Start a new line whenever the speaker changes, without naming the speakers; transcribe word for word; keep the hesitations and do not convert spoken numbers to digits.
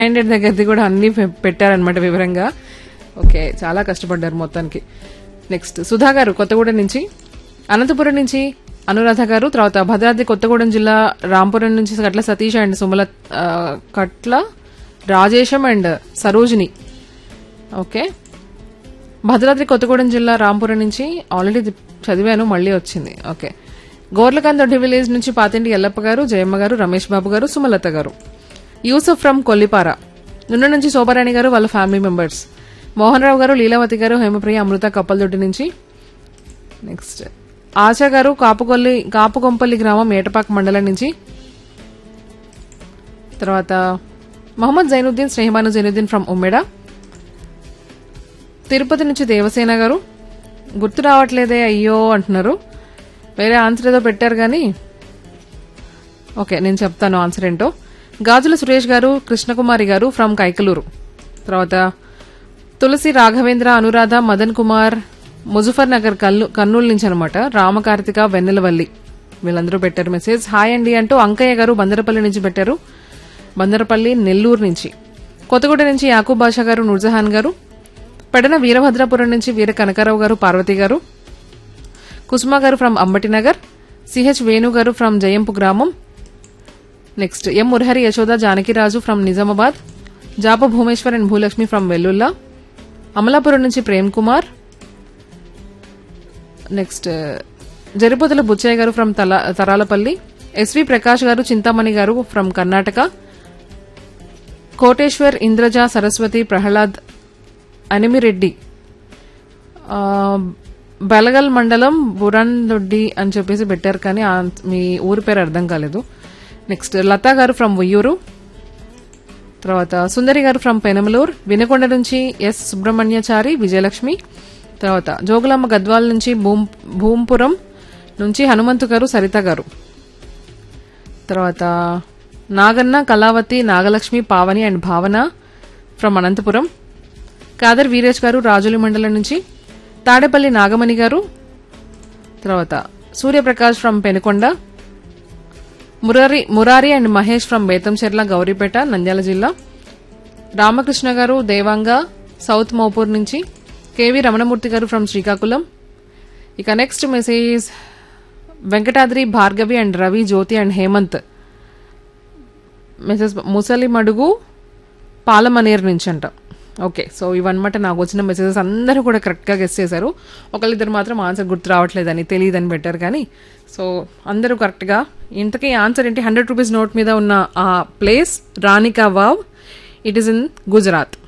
Hundred దగ్గరది కూడా అన్ని పె- పెట్టారనమాట వివరంగా. ఓకే, చాలా కష్టపడ్డారు మొత్తానికి. నెక్స్ట్ సుధా గారు కొత్తగూడెం నుంచి, అనంతపురం నుంచి అనురాధ గారు, తర్వాత భద్రాద్రి కొత్తగూడెం జిల్లా రాంపురం నుంచి కట్ల సతీష్ అండ్ సుమల ఆ, కట్ల రాజేశం అండ్ సరోజిని. ఓకే, భద్రాద్రి కొత్తగూడెం జిల్లా రాంపురం నుంచి ఆల్రెడీ చదివాను, మళ్ళీ వచ్చింది. ఓకే, గోర్లకాందొడ్డి విలేజ్ నుంచి పాతింటి ఎల్లప్ప గారు, జయమ్మ గారు, రమేష్ బాబు గారు, సుమలత గారు. యూసఫ్ ఫ్రమ్ కొల్లిపార, నున్న నుంచి శోభారాణి గారు వాళ్ళ ఫ్యామిలీ మెంబర్స్. మోహన్ రావు గారు, లీలావతి గారు, హేమప్రియ, అమృత కప్పలదొడ్డి నుంచి. నెక్స్ట్ ఆశా గారు కాపుకొల్లి కాపుకొంపల్లి గ్రామం ఏటపాక మండలం నుంచి. తర్వాత మహమ్మద్ జైనుద్దీన్, స్నేహమాను జైనుద్దీన్ ఫ్రమ్ ఉమ్మెడ. తిరుపతి నుంచి దేవసేన గారు, గుర్తు రావట్లేదే అయ్యో అంటున్నారు, వేరే ఆన్సర్ ఏదో పెట్టారు కానీ ఓకే నేను చెప్తాను ఆన్సర్ ఏంటో. గాజుల సురేష్ గారు, కృష్ణకుమారి గారు ఫ్రమ్ కైకలూరు. తర్వాత తులసి, రాఘవేంద్ర, అనురాధ, మదన్ కుమార్, ముజఫర్ నగర్ కల్లు కర్నూలు నుంచి అనమాట. రామకార్తిక, వెన్నెలవల్లి వీళ్ళందరూ పెట్టారు మెసేజ్. హాయ్ అండి అంటూ అంకయ్య గారు బందరపల్లి నుంచి పెట్టారు, బందరపల్లి నెల్లూరు నుంచి. కొత్తగూడ నుంచి యాకూబ్ బాషా గారు, నూర్జహాన్ గారు. పెడన వీరభద్రాపురం నుంచి వీర కనకారావు గారు, పార్వతి గారు. కుసుమ గారు ఫ్రమ్ అంబటినగర్. సిహెచ్ వేణు గారు ఫ్రమ్ జయంపు గ్రామం. Next M Murahari, Yashoda, Janakiraju from Nizamabad. జాప Bhumeshwar and Bhulakshmi from Vellulla. Amalapuram నుంచి ప్రేమ్ కుమార్. నెక్స్ట్ జరిపోతుల బుచ్చయ్య గారు ఫ్రమ్ తరాలపల్లి. ఎస్వి ప్రకాష్ గారు, చింతామణి గారు ఫ్రమ్ కర్ణాటక. కోటేశ్వర్, ఇంద్రజ, సరస్వతి, ప్రహ్లాద్, అనిమిరెడ్డి, బెలగల్ మండలం బురాన్దొడ్డి అని చెప్పేసి పెట్టారు కానీ మీ ఊరి పేరు అర్థం కాలేదు. నెక్స్ట్ లతా గారు ఫ్రమ్ ఉయ్యూరు. తర్వాత సుందరి గారు ఫ్రమ్ పెనమలూరు. వినకొండ నుంచి ఎస్ సుబ్రహ్మణ్యచారి, విజయలక్ష్మి. తర్వాత జోగులమ్మ గద్వాల నుంచి భూమ్ భూంపురం నుంచి హనుమంతు గారు, సరిత గారు. తర్వాత నాగన్న, కళావతి, నాగలక్ష్మి, పావని అండ్ భావన ఫ్రమ్ అనంతపురం. కాదర్ వీరేష్ గారు రాజులి మండలం నుంచి. తాడేపల్లి నాగమణి గారు. తర్వాత Suryaprakash from Penukonda. Murari Murari and Mahesh from Betamcherla, Gouripeta, Nandyal జిల్లా. రామకృష్ణ గారు దేవాంగ, సౌత్ మోపూర్ నుంచి. కేవీ రమణమూర్తి గారు ఫ్రమ్ శ్రీకాకుళం. ఇక next message Venkatadri, Bhargavi and Ravi, Jyothi and Hemant. Message ముసలి మడుగు పాలమనేర్ నుంచి అంట. ఓకే, సో ఇవన్నమాట నాకు వచ్చిన మెసేజెస్. అందరూ కూడా కరెక్ట్గా గెస్ చేశారు. ఒకళ్ళిద్దరు మాత్రం ఆన్సర్ గుర్తు రావట్లేదని, తెలియదని పెట్టారు కానీ. సో అందరూ కరెక్ట్గా. ఇంతకీ ఆన్సర్ ఏంటి? హండ్రెడ్ రూపీస్ నోట్ మీద ఉన్న ఆ place రానికా wow, it is in Gujarat.